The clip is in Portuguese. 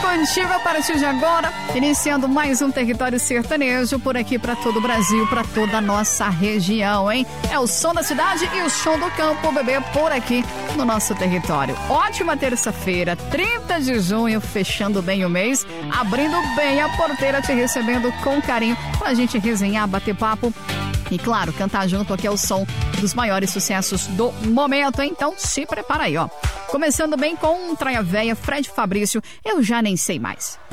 contigo a partir de agora, iniciando mais um Território Sertanejo por aqui para todo o Brasil, para toda a nossa região, hein? É o som da cidade e o som do campo, bebê, por aqui no nosso território. Ótima terça-feira, 30 de junho, fechando bem o mês, abrindo bem a porteira, te recebendo com carinho, pra gente resenhar, bater papo e, claro, cantar junto aqui ao som dos maiores sucessos do momento, hein? Então se prepara aí, ó. Começando bem com Traia Véia, Fred Fabrício, Eu Já Nem Sei Mais.